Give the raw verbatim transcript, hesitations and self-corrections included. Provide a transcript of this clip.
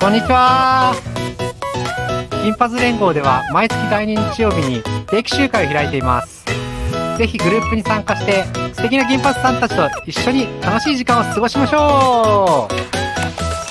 こんにちは。金髪連合では毎月だいに日曜日に定期集会を開いています。ぜひグループに参加して素敵な金髪さんたちと一緒に楽しい時間を過ごしましょう。